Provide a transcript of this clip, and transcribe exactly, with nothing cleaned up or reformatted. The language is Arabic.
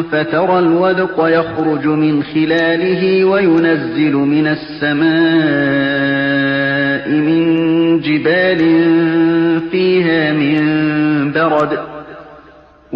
فترى الودق يخرج من خلاله وينزل من السماء من جبال فيها من برد